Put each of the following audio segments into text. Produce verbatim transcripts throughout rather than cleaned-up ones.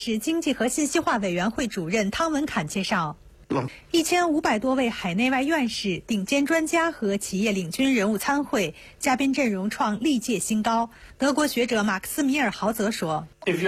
市经济和信息化委员会主任汤文侃介绍，一千五百多位海内外院士、顶尖专家和企业领军人物参会，嘉宾阵容创历届新高。德国学者马克思米尔豪则说，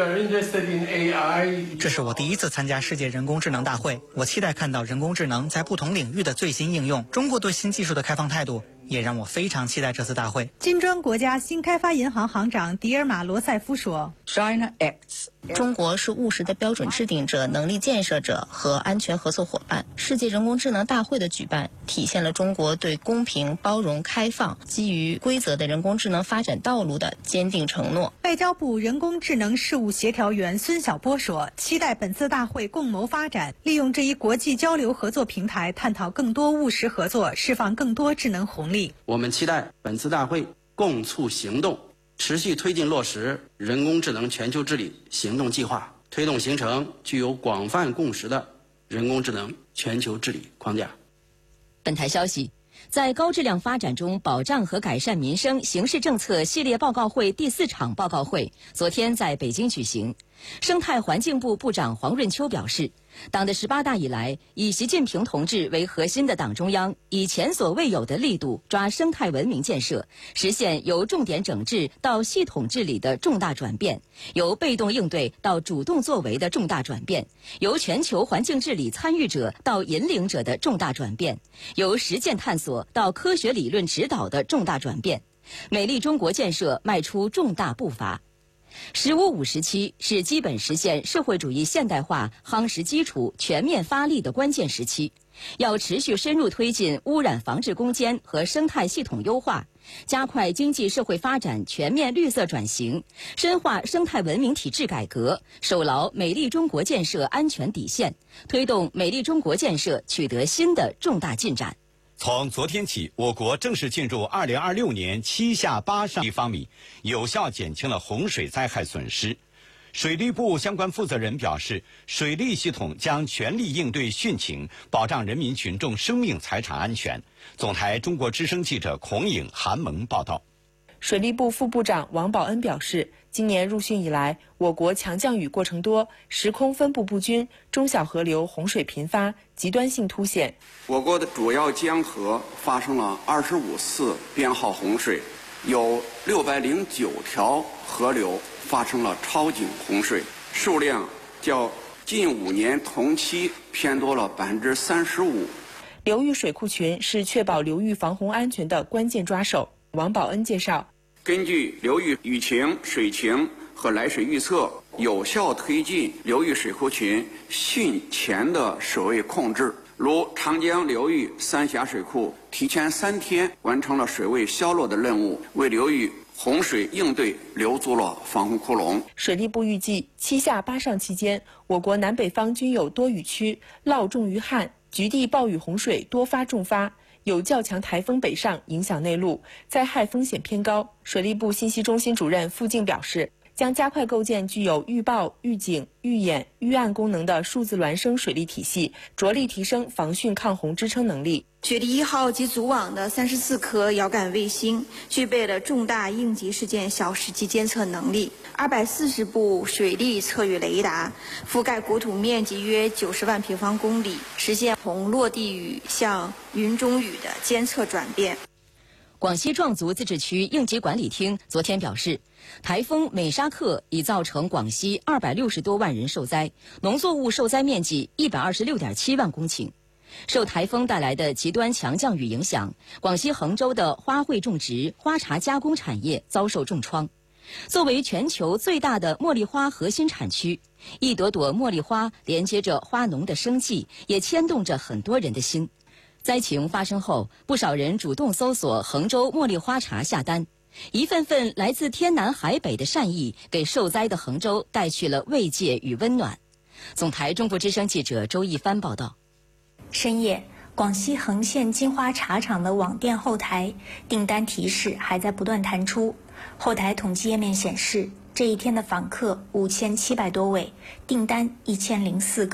这是我第一次参加世界人工智能大会，我期待看到人工智能在不同领域的最新应用。中国对新技术的开放态度也让我非常期待这次大会。 金砖国家新开发银行行长迪尔马罗塞夫说， China acts. 中国是务实的标准制定者、能力建设者和安全合作伙伴。世界人工智能大会的举办，体现了中国对公平、包容、开放、基于规则的人工智能发展道路的坚定承诺。 外交部人工智能事务协调员孙晓波说，期待本次大会共谋发展，利用这一国际交流合作平台，探讨更多务实合作，释放更多智能红利。 我们期待本次大会共促行动，持续推进落实人工智能全球治理行动计划，推动形成具有广泛共识的人工智能全球治理框架。 本台消息，在高质量发展中保障和改善民生形势政策系列报告会第四场报告会昨天在北京举行。生态环境部部长黄润秋表示，党的十八大以来，以习近平同志为核心的党中央以前所未有的力度抓生态文明建设，实现由重点整治到系统治理的重大转变，由被动应对到主动作为的重大转变，由全球环境治理参与者到引领者的重大转变，由实践探索到科学理论指导的重大转变，美丽中国建设迈出重大步伐。十五五时期是基本实现社会主义现代化夯实基础、全面发力的关键时期，要持续深入推进污染防治攻坚和生态系统优化，加快经济社会发展全面绿色转型，深化生态文明体制改革，守牢美丽中国建设安全底线，推动美丽中国建设取得新的重大进展。 从昨天起，我国正式进入二零二六年七下八上一方米，有效减轻了洪水灾害损失。水利部相关负责人表示，水利系统将全力应对汛情，保障人民群众生命财产安全。总台中国之声记者孔颖、韩萌报道。 水利部副部长王宝恩表示，今年入汛以来，我国强降雨过程多，时空分布不均，中小河流洪水频发，极端性凸显。 我国的主要江河发生了二十五次编号洪水，有六百零九条河流发生了超警洪水，数量较近五年同期偏多了百分之三十五。 流域水库群是确保流域防洪安全的关键抓手。王宝恩介绍， 根据流域雨情、水情和来水预测，有效推进流域水库群汛前的水位控制。如长江流域三峡水库提前三天完成了水位消落的任务，为流域洪水应对留足了防洪窟窿。 水利部预计，七下八上期间，我国南北方均有多雨区，涝重于旱，局地暴雨洪水多发重发。有较强台风北上影响内陆，灾害风险偏高。水利部信息中心主任付静表示，将加快构建具有预报、预警、预演、预案功能的数字孪生水利体系，着力提升防汛抗洪支撑能力。 雪地一号及组网的三十四颗遥感卫星具备了重大应急事件小时级监测能力，二百四十部水利测雨雷达覆盖国土面积约九十万平方公里，实现从落地雨向云中雨的监测转变。 广西壮族自治区应急管理厅昨天表示，台风美沙克已造成广西二百六十多万人受灾，农作物受灾面积一百二十六点七万公顷。受台风带来的极端强降雨影响，广西衡州的花卉种植、花茶加工产业遭受重创。作为全球最大的茉莉花核心产区，一朵朵茉莉花连接着花农的生计，也牵动着很多人的心。灾情发生后，不少人主动搜索衡州茉莉花茶下单，一份份来自天南海北的善意，给受灾的衡州带去了慰藉与温暖。总台中国之声记者周一帆报道。 深夜，广西衡县金花茶厂的网店后台订单提示还在不断弹出，后台统计页面显示，这一天的访客五千七百多位，订单一千零四个。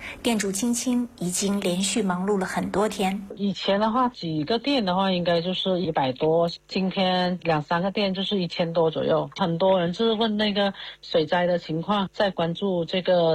店主青青已经连续忙碌了很多天。 以前的话，几个店的话应该就是一百多，今天两三个店就是一千多左右。很多人就是问那个水灾的情况，在关注这个